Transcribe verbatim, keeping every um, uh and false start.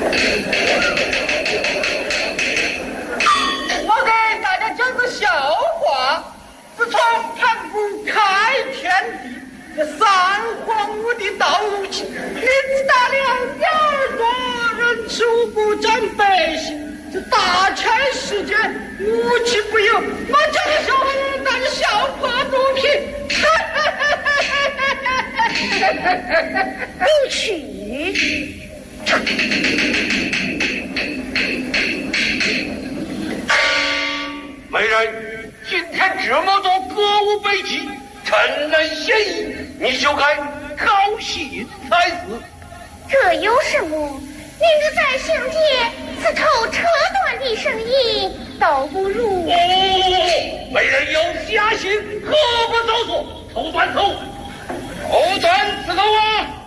我给大家讲个笑话。自从盘古开天地，这三皇五帝到如今，林子大了点儿多，人吃五谷长百姓。这大千世界无奇不有，我讲个笑话，大家笑破肚皮。 你去。 美人，今天这么多歌舞悲泣，趁人嫌疑，你就该高兴才是。 这有什么？明日在相见，此头车断的生意，倒不如。 哦，美人有侠心，何不早说？头断头，头断此头啊！